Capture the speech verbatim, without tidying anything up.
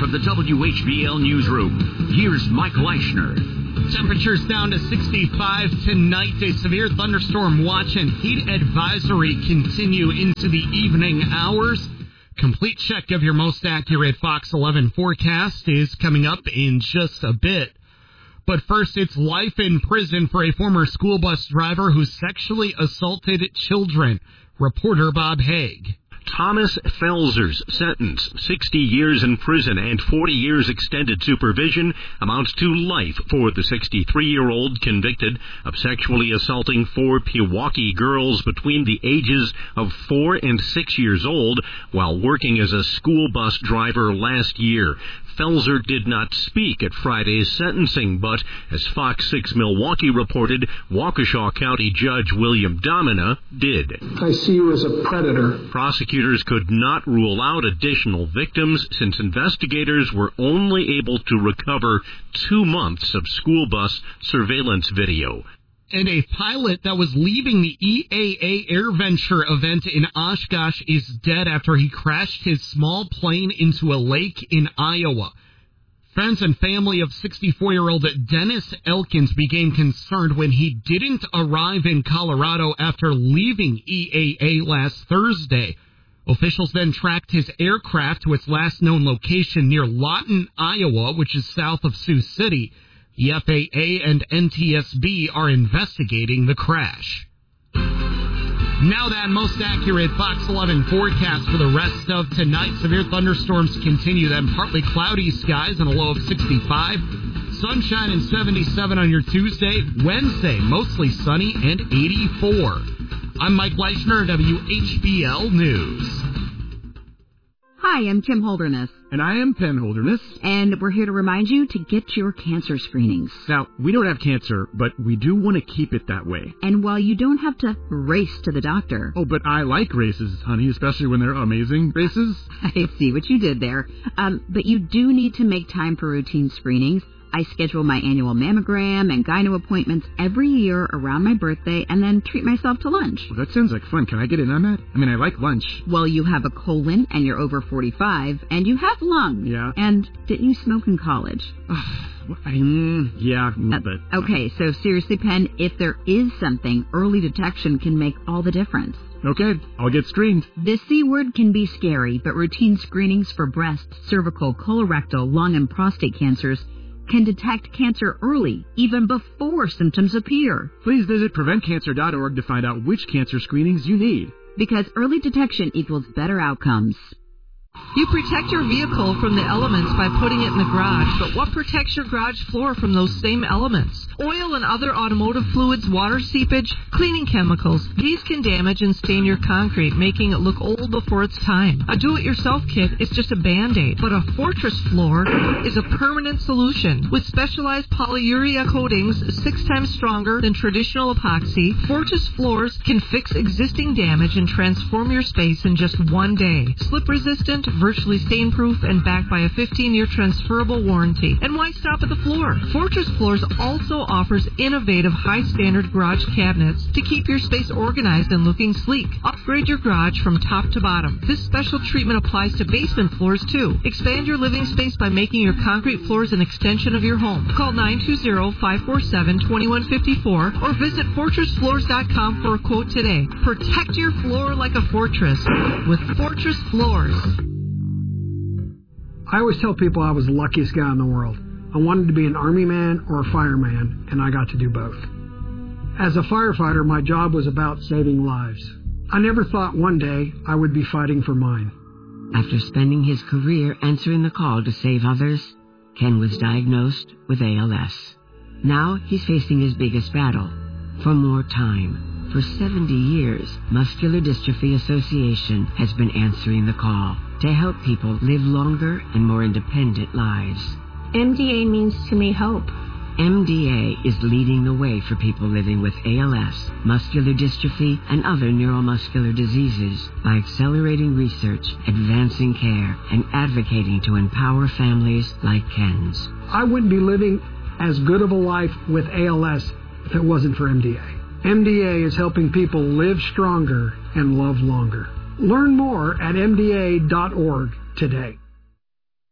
from the W H B L Newsroom, here's Mike Leischner. Temperatures down to sixty-five tonight. A severe thunderstorm watch and heat advisory continue into the evening hours. Complete check of your most accurate Fox eleven forecast is coming up in just a bit. But first, it's life in prison for a former school bus driver who sexually assaulted children. Reporter Bob Haig. Thomas Felser's sentence, sixty years in prison and forty years extended supervision, amounts to life for the sixty-three-year-old convicted of sexually assaulting four Pewaukee girls between the ages of four and six years old while working as a school bus driver last year. Felser did not speak at Friday's sentencing, but as Fox six Milwaukee reported, Waukesha County Judge William Domina did. I see you as a predator. Prosecutors could not rule out additional victims since investigators were only able to recover two months of school bus surveillance video. And a pilot that was leaving the E A A AirVenture event in Oshkosh is dead after he crashed his small plane into a lake in Iowa. Friends and family of sixty-four-year-old Dennis Elkins became concerned when he didn't arrive in Colorado after leaving E A A last Thursday. Officials then tracked his aircraft to its last known location near Lawton, Iowa, which is south of Sioux City. The F A A and N T S B are investigating the crash. Now that most accurate Fox eleven forecast for the rest of tonight. Severe thunderstorms continue, then partly cloudy skies and a low of sixty-five. Sunshine and seventy-seven on your Tuesday. Wednesday, mostly sunny and eighty-four. I'm Mike Leischner, W H B L News. Hi, I'm Kim Holderness. And I am Penn Holderness. And we're here to remind you to get your cancer screenings. Now, we don't have cancer, but we do want to keep it that way. And while you don't have to race to the doctor. Oh, but I like races, honey, especially when they're amazing races. I see what you did there. Um, but you do need to make time for routine screenings. I schedule my annual mammogram and gyno appointments every year around my birthday and then treat myself to lunch. Well, that sounds like fun. Can I get in on that? I mean, I like lunch. Well, you have a colon and you're over forty-five and you have lungs. Yeah. And didn't you smoke in college? I, mm, yeah, uh, but... Okay, so seriously, Penn, if there is something, early detection can make all the difference. Okay, I'll get screened. The C word can be scary, but routine screenings for breast, cervical, colorectal, lung, and prostate cancers can detect cancer early, even before symptoms appear. Please visit prevent cancer dot org to find out which cancer screenings you need. Because early detection equals better outcomes. You protect your vehicle from the elements by putting it in the garage, but what protects your garage floor from those same elements? Oil and other automotive fluids, water seepage, cleaning chemicals. These can damage and stain your concrete, making it look old before its time. A do-it-yourself kit is just a Band-Aid, but a Fortress floor is a permanent solution. With specialized polyurea coatings six times stronger than traditional epoxy, Fortress floors can fix existing damage and transform your space in just one day. Slip-resistant, virtually stain-proof, and backed by a fifteen-year transferable warranty. And why stop at the floor? Fortress Floors also offers innovative high-standard garage cabinets to keep your space organized and looking sleek. Upgrade your garage from top to bottom. This special treatment applies to basement floors, too. Expand your living space by making your concrete floors an extension of your home. Call nine two zero, five four seven, two one five four or visit fortress floors dot com for a quote today. Protect your floor like a fortress with Fortress Floors. I always tell people I was the luckiest guy in the world. I wanted to be an army man or a fireman, and I got to do both. As a firefighter, my job was about saving lives. I never thought one day I would be fighting for mine. After spending his career answering the call to save others, Ken was diagnosed with A L S. Now he's facing his biggest battle, for more time. For seventy years, Muscular Dystrophy Association has been answering the call to help people live longer and more independent lives. M D A means to me hope. M D A is leading the way for people living with A L S, muscular dystrophy, and other neuromuscular diseases by accelerating research, advancing care, and advocating to empower families like Ken's. I wouldn't be living as good of a life with A L S if it wasn't for M D A. M D A is helping people live stronger and love longer. Learn more at M D A dot org today.